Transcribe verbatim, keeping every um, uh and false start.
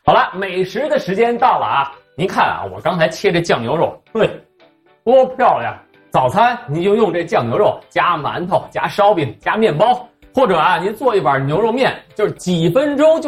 好了，美食的时间到了啊！您看啊，我刚才切这酱牛肉，对，多漂亮！早餐您就用这酱牛肉加馒头、加烧饼、加面包，或者啊，您做一碗牛肉面，就是几分钟就